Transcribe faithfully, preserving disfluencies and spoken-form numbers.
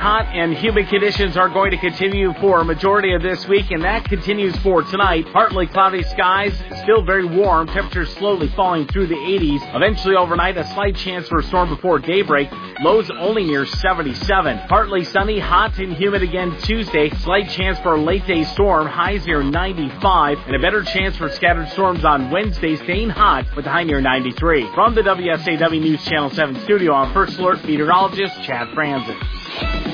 Hot and humid conditions are going to continue for a majority of this week, and that continues for tonight. Partly cloudy skies, still very warm. Temperatures slowly falling through the eighties. Eventually overnight, a slight chance for a storm before daybreak. Lows only near seventy-seven. Partly sunny, hot and humid again Tuesday. Slight chance for a late day storm. Highs near ninety-five. And a better chance for scattered storms on Wednesday, staying hot with a high near ninety-three. From the W S A W News Channel seven studio, I'm First Alert meteorologist Chad Franzen.